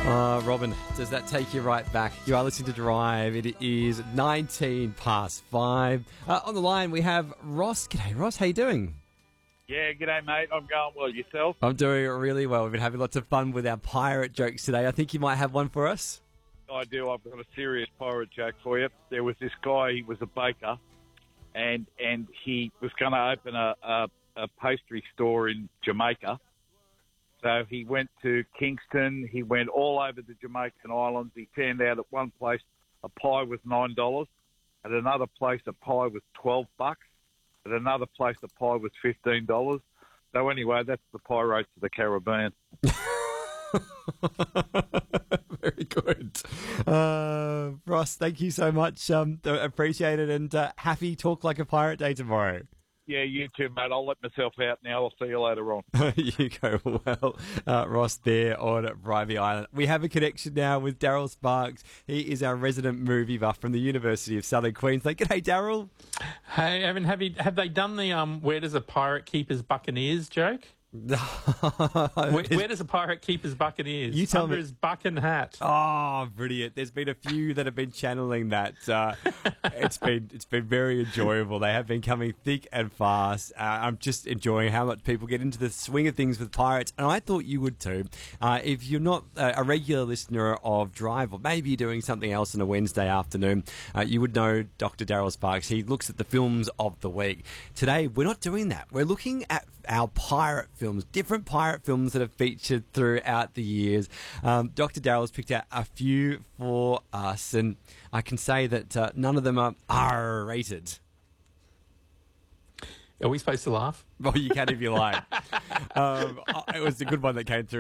Robin, does that take you right back? You are listening to Drive. It is 19 past 5. On the line, we have Ross. G'day, Ross. How you doing? Yeah, g'day, mate. I'm going well. Yourself? I'm doing really well. We've been having lots of fun with our pirate jokes today. I think you might have one for us. I do. I've got a serious pirate joke for you. There was this guy, he was a baker, and he was going to open a pastry store in Jamaica. So he went to Kingston. He went all over the Jamaican islands. He turned out at one place a pie was $9. At another place a pie was $12. At another place a pie was $15. So anyway, that's the Pirates of the Caribbean. Very good. Ross, thank you so much. Appreciate it, and happy Talk Like a Pirate Day tomorrow. Yeah, you too, mate. I'll let myself out now. I'll see you later on. You go well. Ross there on Bribey Island. We have a connection now with Daryl Sparks. He is our resident movie buff from the University of Southern Queensland. G'day, Daryl. Hey, Evan, have they done the where does a pirate keep his buccaneers joke? Where does a pirate keep his buccaneers? You tell Under me. his bucking hat. Oh, brilliant. There's been a few that have been channeling that. It's been very enjoyable. They have been coming thick and fast. I'm just enjoying how much people get into the swing of things with pirates, and I thought you would too. If you're not a regular listener of Drive, or maybe you're doing something else on a Wednesday afternoon, you would know Dr. Daryl Sparks. He looks at the films of the week. Today, we're not doing that. We're looking at our pirate films, different pirate films that have featured throughout the years. Dr. Daryl's picked out a few for us, and I can say that none of them are R-rated. Are we supposed to laugh? Well, you can if you like. It was a good one that came through.